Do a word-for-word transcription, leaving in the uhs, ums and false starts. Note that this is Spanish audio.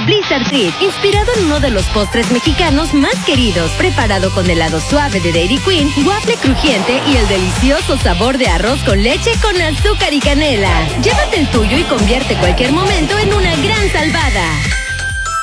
Blizzard Treat, inspirado en uno de los postres mexicanos más queridos, preparado con helado suave de Dairy Queen, waffle crujiente y el delicioso sabor de arroz con leche con azúcar y canela. Llévate el tuyo y convierte cualquier momento en una gran salvada.